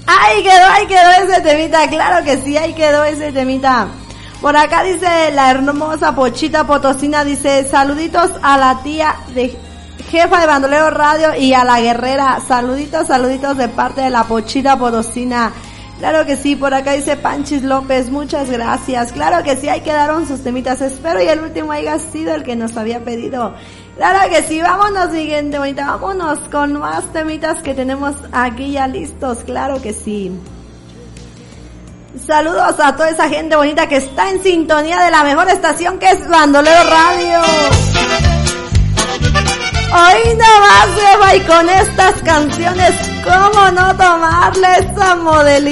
Ahí quedó ese temita, claro que sí, ahí quedó ese temita. Por acá dice la hermosa Pochita Potosina, dice saluditos a la tía de jefa de Bandolero Radio y a la guerrera, saluditos de parte de la Pochita Potosina. Claro que sí, por acá dice Panchis López, muchas gracias. Claro que sí, ahí quedaron sus temitas, espero y el último haya sido el que nos había pedido. Claro que sí, vámonos mi gente bonita, vámonos con más temitas que tenemos aquí ya listos, claro que sí. Saludos a toda esa gente bonita que está en sintonía de la mejor estación que es Bandolero Radio. Hoy nomás, Eva, y con estas canciones, ¿cómo no tomarle esa modelita?